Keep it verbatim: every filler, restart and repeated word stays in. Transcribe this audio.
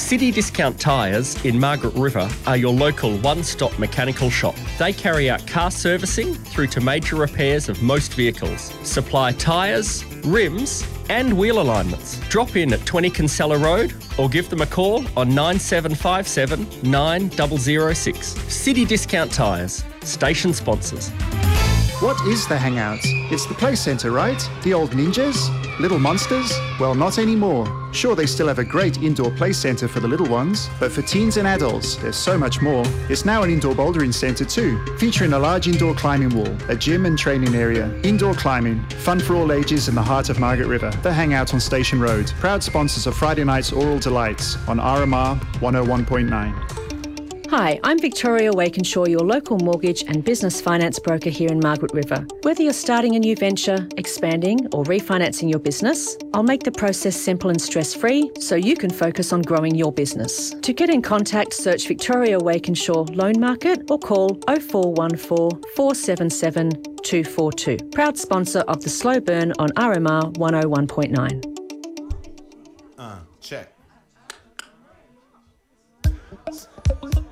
City Discount Tyres in Margaret River are your local one-stop mechanical shop. They carry out car servicing through to major repairs of most vehicles, supply tyres, rims and wheel alignments. Drop in at twenty Kinsella Road or give them a call on nine seven five seven nine zero zero six. City Discount Tyres, station sponsors. What is the Hangout? It's the play centre, right? The old ninjas? Little monsters? Well, not anymore. Sure, they still have a great indoor play centre for the little ones, but for teens and adults, there's so much more. It's now an indoor bouldering centre too, featuring a large indoor climbing wall, a gym and training area. Indoor climbing, fun for all ages in the heart of Margaret River. The Hangout on Station Road, proud sponsors of Friday night's Oral Delights on R M R one oh one point nine. Hi, I'm Victoria Wakenshaw, your local mortgage and business finance broker here in Margaret River. Whether you're starting a new venture, expanding or refinancing your business, I'll make the process simple and stress-free so you can focus on growing your business. To get in contact, search Victoria Wakenshaw Loan Market or call oh four one four, four seven seven, two four two. Proud sponsor of The Slow Burn on R M R one oh one point nine. Uh, check.